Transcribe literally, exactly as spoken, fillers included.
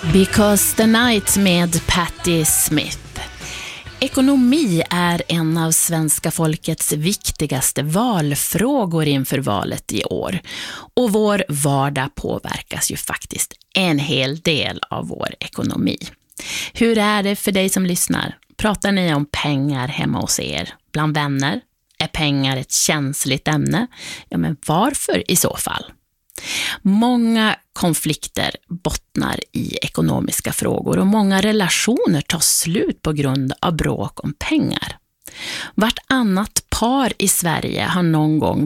Because the Night med Patti Smith. Ekonomi är en av svenska folkets viktigaste valfrågor inför valet i år. Och vår vardag påverkas ju faktiskt en hel del av vår ekonomi. Hur är det för dig som lyssnar? Pratar ni om pengar hemma hos er? Bland vänner? Är pengar ett känsligt ämne? Ja, men varför i så fall? Många konflikter bottnar i ekonomiska frågor och många relationer tar slut på grund av bråk om pengar. Vartannat par i Sverige har någon gång